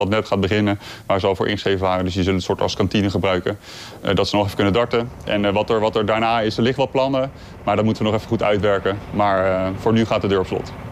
wat net gaat beginnen, waar ze al voor ingeschreven waren. Dus die zullen het soort als kantine gebruiken. Dat ze nog even kunnen darten. En wat er daarna is, er liggen wat plannen. Maar dat moeten we nog even goed uitwerken. Maar voor nu gaat de deur op slot.